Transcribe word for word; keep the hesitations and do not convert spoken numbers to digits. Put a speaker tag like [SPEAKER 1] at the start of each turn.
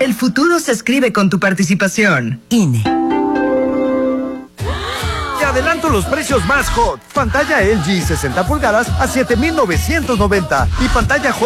[SPEAKER 1] El futuro se escribe con tu participación. I N E.
[SPEAKER 2] Te adelanto los precios más hot. Pantalla L G sesenta pulgadas a siete mil novecientos noventa y pantalla